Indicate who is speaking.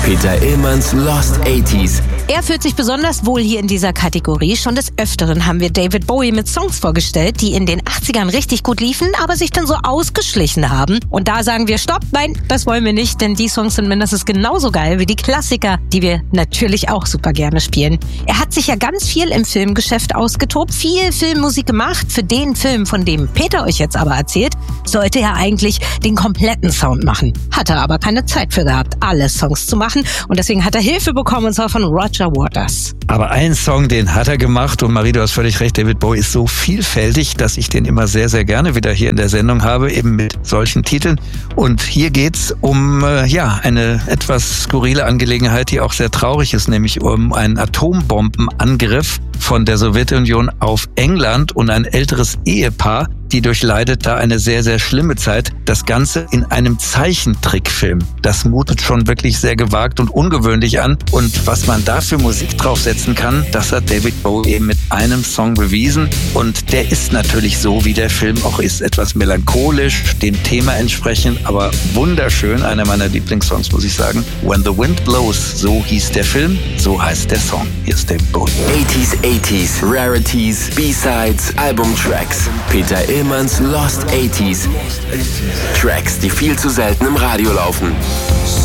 Speaker 1: Peter Illmanns Lost 80s.
Speaker 2: Er fühlt sich besonders wohl hier in dieser Kategorie. Schon des Öfteren haben wir David Bowie mit Songs vorgestellt, die in den 80ern richtig gut liefen, aber sich dann so ausgeschlichen haben. Und da sagen wir Stopp, nein, das wollen wir nicht, denn die Songs sind mindestens genauso geil wie die Klassiker, die wir natürlich auch super gerne spielen. Er hat sich ja ganz viel im Filmgeschäft ausgetobt, viel Filmmusik gemacht. Für den Film, von dem Peter euch jetzt aber erzählt, sollte er eigentlich den kompletten Sound machen. Hat er aber keine Zeit für gehabt, alle Songs zu machen. Und deswegen hat er Hilfe bekommen, und zwar von Roger Waters.
Speaker 3: Aber einen Song, den hat er gemacht, und Marie, du hast völlig recht, David Bowie ist so vielfältig, dass ich den immer sehr, sehr gerne wieder hier in der Sendung habe, eben mit solchen Titeln. Und hier geht's um eine etwas skurrile Angelegenheit, die auch sehr traurig ist, nämlich um einen Atombombenangriff von der Sowjetunion auf England und ein älteres Ehepaar, die durchleidet da eine sehr, sehr schlimme Zeit. Das Ganze in einem Zeichentrickfilm. Das mutet schon wirklich sehr gewagt und ungewöhnlich an. Und was man da für Musik draufsetzen kann, das hat David Bowie eben mit einem Song bewiesen. Und der ist natürlich so, wie der Film auch ist. Etwas melancholisch, dem Thema entsprechend, aber wunderschön. Einer meiner Lieblingssongs, muss ich sagen. When the Wind Blows, so hieß der Film, so heißt der Song. Hier ist David Bowie.
Speaker 1: 80s, Rarities, B-Sides, Albumtracks. Peter Illmanns Lost 80s. Tracks, die viel zu selten im Radio laufen.